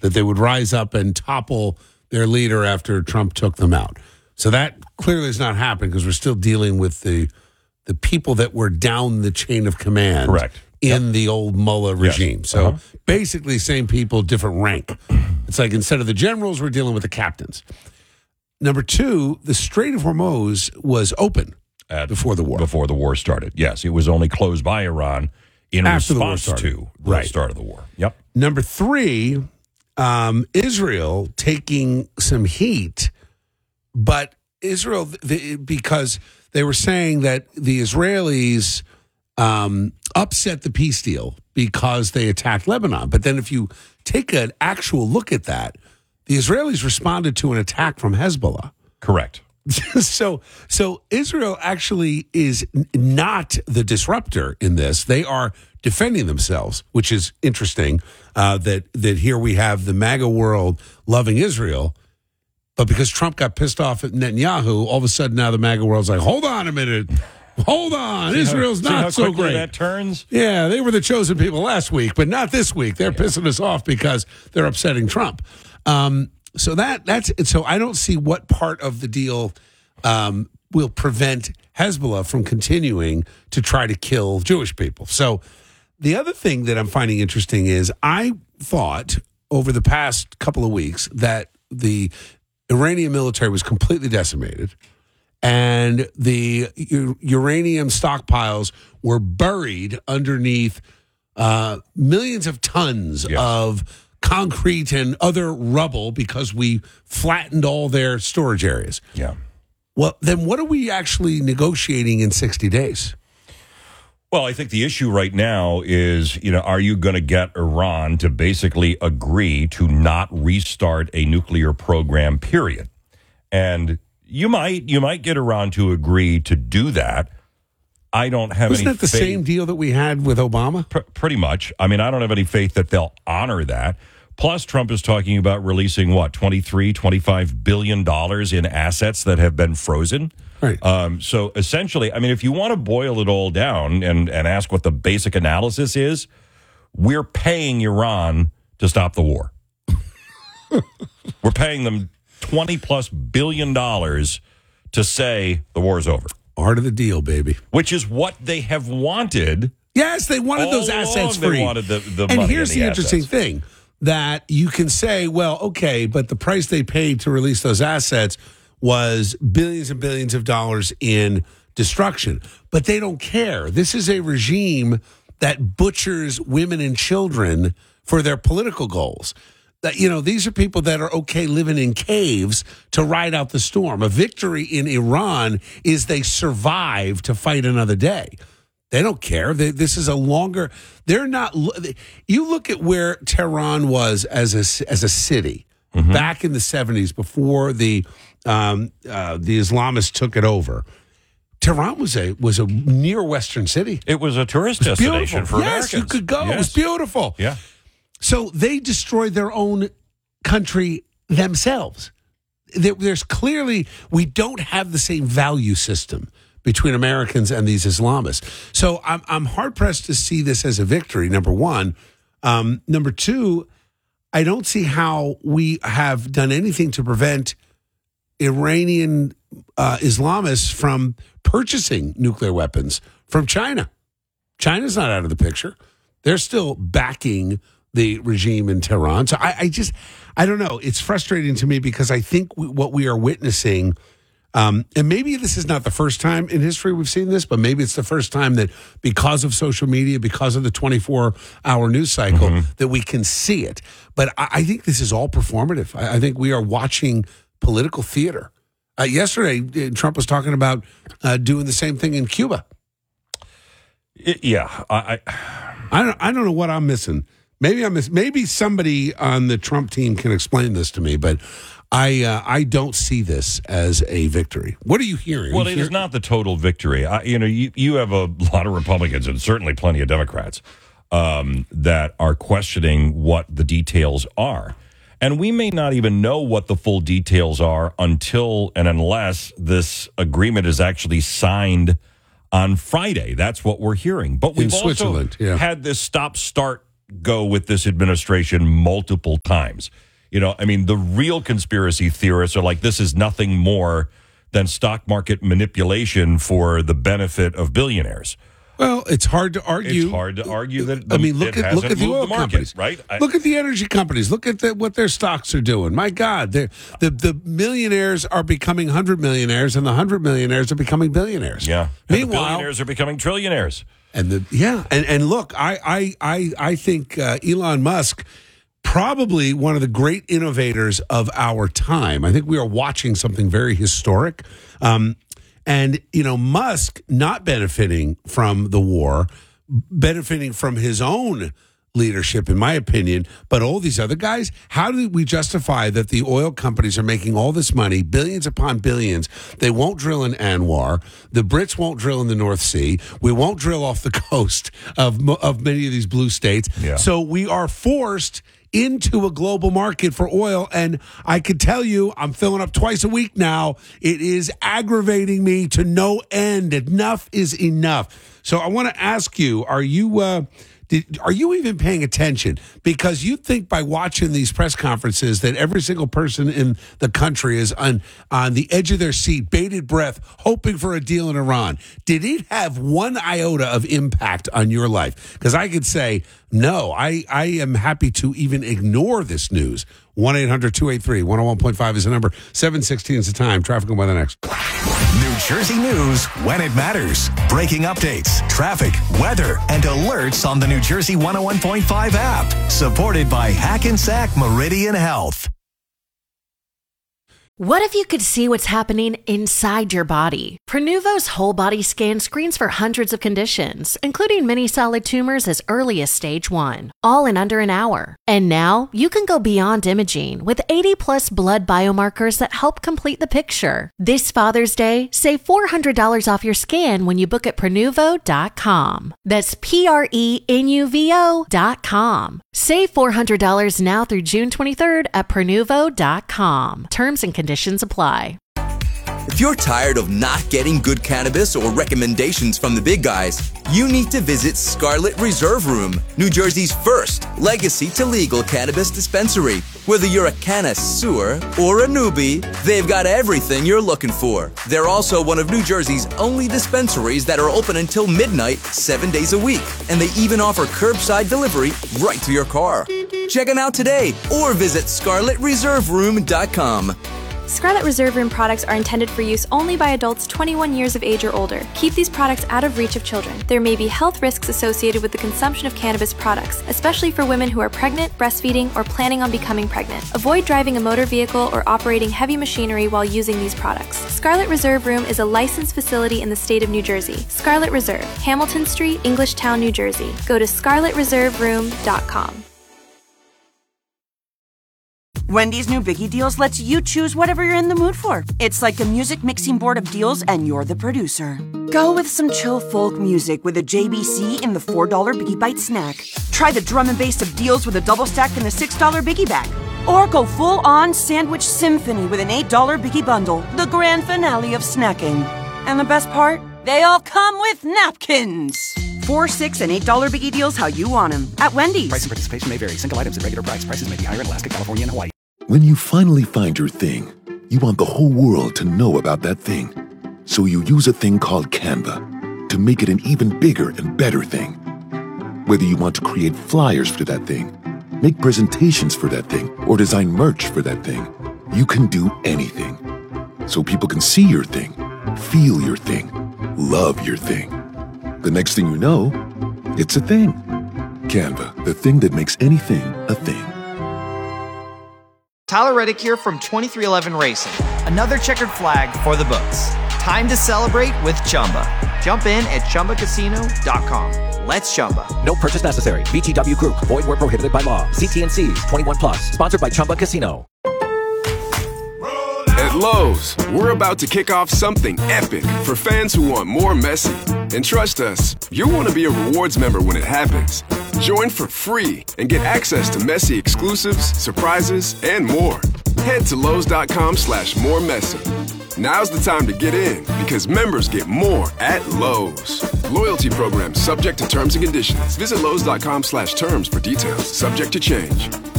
that they would rise up and topple their leader after Trump took them out. So that clearly has not happened because we're still dealing with the people that were down the chain of command. Correct. In the old Mullah regime. Yes. So basically same people, different rank. It's like instead of the generals, we're dealing with the captains. Number two, the Strait of Hormuz was open before the war. Before the war started. Yes, it was only closed by Iran in After response the war to the start of the war. Yep. Number three, Israel taking some heat, but Israel, because they were saying that the Israelis upset the peace deal because they attacked Lebanon. But then if you take an actual look at that, the Israelis responded to an attack from Hezbollah. Correct. So Israel actually is not the disruptor in this. They are defending themselves, which is interesting, that here we have the MAGA world loving Israel. But because Trump got pissed off at Netanyahu, all of a sudden now the MAGA world's like, hold on a minute. Hold on. Israel's not so great. That turns? Yeah, they were the chosen people last week, but not this week. They're pissing us off because they're upsetting Trump. So that's it. So I don't see what part of the deal will prevent Hezbollah from continuing to try to kill Jewish people. So the other thing that I'm finding interesting is I thought over the past couple of weeks that the Iranian military was completely decimated and the uranium stockpiles were buried underneath millions of tons of concrete and other rubble because we flattened all their storage areas. Yeah. Well, then what are we actually negotiating in 60 days? Well, I think the issue right now is, are you going to get Iran to basically agree to not restart a nuclear program, period? And you might get Iran to agree to do that. I don't have Wasn't any that the faith. same deal that we had with Obama? Pretty much. I mean, I don't have any faith that they'll honor that. Plus, Trump is talking about releasing, $25 billion in assets that have been frozen. Right. So essentially, I mean, if you want to boil it all down and ask what the basic analysis is, we're paying Iran to stop the war. We're paying them $20+ billion to say the war is over. Part of the deal, baby. Which is what they have wanted. Yes, they wanted those assets free. They wanted the and money here's and the assets. interesting thing, that you can say, well, okay, but the price they paid to release those assets was billions and billions of dollars in destruction. But they don't care. This is a regime that butchers women and children for their political goals. That, these are people that are okay living in caves to ride out the storm. A victory in Iran is they survive to fight another day. They don't care. This is a longer. They're not. You look at where Tehran was as a city back in the 70s before the Islamists took it over. Tehran was a near Western city. It was a tourist destination for Americans. Yes, you could go. It was beautiful. Yeah. So they destroyed their own country themselves. There's clearly, we don't have the same value system between Americans and these Islamists. So I'm hard-pressed to see this as a victory, number one. Number two, I don't see how we have done anything to prevent Iranian Islamists from purchasing nuclear weapons from China. China's not out of the picture. They're still backing the regime in Tehran. So I don't know. It's frustrating to me because I think what we are witnessing, and maybe this is not the first time in history we've seen this, but maybe it's the first time that because of social media, because of the 24-hour news cycle, that we can see it. But I think this is all performative. I think we are watching political theater. Yesterday, Trump was talking about doing the same thing in Cuba. I don't know what I'm missing. Maybe somebody on the Trump team can explain this to me, but I don't see this as a victory. What are you hearing? Well, it is not the total victory. You have a lot of Republicans and certainly plenty of Democrats that are questioning what the details are. And we may not even know what the full details are until and unless this agreement is actually signed on Friday. That's what we're hearing. But we've also had this stop-start go with this administration multiple times. You know, I mean, the real conspiracy theorists are like, this is nothing more than stock market manipulation for the benefit of billionaires. Well, it's hard to argue. It's hard to argue that look at the oil companies, right? Look at the energy companies. Look at what their stocks are doing. My God, the millionaires are becoming 100 millionaires, and the 100 millionaires are becoming billionaires. Yeah. Meanwhile, the billionaires are becoming trillionaires. And look, I think Elon Musk, probably one of the great innovators of our time. I think we are watching something very historic. And, you know, Musk not benefiting from the war, benefiting from his own leadership, in my opinion, but all these other guys, how do we justify that the oil companies are making all this money, billions upon billions? They won't drill in Anwar. The Brits won't drill in the North Sea. We won't drill off the coast of many of these blue states. Yeah. So we are forced into a global market for oil. And I can tell you, I'm filling up twice a week now. It is aggravating me to no end. Enough is enough. So I want to ask you, are you even paying attention? Because you think by watching these press conferences that every single person in the country is on the edge of their seat, bated breath, hoping for a deal in Iran. Did it have one iota of impact on your life? Because I could say, no, I am happy to even ignore this news. 1-800-283-101.5 is the number. 7:16 is the time. Traffic and weather next. New Jersey news when it matters. Breaking updates, traffic, weather, and alerts on the New Jersey 101.5 app. Supported by Hackensack Meridian Health. What if you could see what's happening inside your body? Prenuvo's whole body scan screens for hundreds of conditions, including many solid tumors as early as stage 1, all in under an hour. And now you can go beyond imaging with 80+ blood biomarkers that help complete the picture. This Father's Day, save $400 off your scan when you book at Prenuvo.com. That's Prenuvo.com. Save $400 now through June 23rd at Prenuvo.com. Terms and conditions apply. If you're tired of not getting good cannabis or recommendations from the big guys, you need to visit Scarlet Reserve Room, New Jersey's first legacy to legal cannabis dispensary. Whether you're a connoisseur or a newbie, they've got everything you're looking for. They're also one of New Jersey's only dispensaries that are open until midnight, 7 days a week. And they even offer curbside delivery right to your car. Check them out today or visit ScarletReserveRoom.com. Scarlet Reserve Room products are intended for use only by adults 21 years of age or older. Keep these products out of reach of children. There may be health risks associated with the consumption of cannabis products, especially for women who are pregnant, breastfeeding, or planning on becoming pregnant. Avoid driving a motor vehicle or operating heavy machinery while using these products. Scarlet Reserve Room is a licensed facility in the state of New Jersey. Scarlet Reserve, Hamilton Street, Englishtown, New Jersey. Go to ScarletReserveRoom.com. Wendy's new Biggie Deals lets you choose whatever you're in the mood for. It's like a music mixing board of deals, and you're the producer. Go with some chill folk music with a JBC in the $4 Biggie Bite snack. Try the drum and bass of deals with a double stack in the $6 Biggie Bag. Or go full-on sandwich symphony with an $8 Biggie Bundle, the grand finale of snacking. And the best part? They all come with napkins. $4, $6, and $8 Biggie Deals how you want them at Wendy's. Price and participation may vary. Single items at regular price. Prices may be higher in Alaska, California, and Hawaii. When you finally find your thing, you want the whole world to know about that thing. So you use a thing called Canva to make it an even bigger and better thing. Whether you want to create flyers for that thing, make presentations for that thing, or design merch for that thing, you can do anything. So people can see your thing, feel your thing, love your thing. The next thing you know, it's a thing. Canva, the thing that makes anything a thing. Tyler Reddick here from 2311 Racing. Another checkered flag for the books. Time to celebrate with Chumba. Jump in at ChumbaCasino.com. Let's Chumba. No purchase necessary. VGW Group. Void where prohibited by law. CT&Cs. 21+. Sponsored by Chumba Casino. At Lowe's, we're about to kick off something epic for fans who want more Messi. And trust us, you'll want to be a rewards member when it happens. Join for free and get access to Messi exclusives, surprises, and more. Head to Lowe's.com/more Messi. Now's the time to get in because members get more at Lowe's. Loyalty program subject to terms and conditions. Visit Lowe's.com/terms for details. Subject to change.